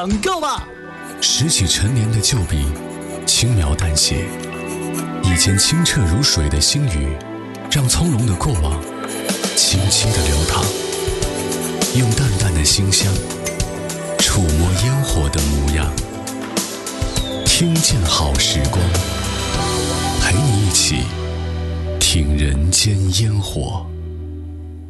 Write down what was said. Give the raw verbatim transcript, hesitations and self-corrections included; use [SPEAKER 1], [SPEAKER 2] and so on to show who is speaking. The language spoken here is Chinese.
[SPEAKER 1] 抢购吧！
[SPEAKER 2] 拾起陈年的旧笔，轻描淡写，以前清澈如水的星宇，让从容的过往轻轻地流淌，用淡淡的馨香触摸烟火的模样，听见好时光，陪你一起听人间烟火。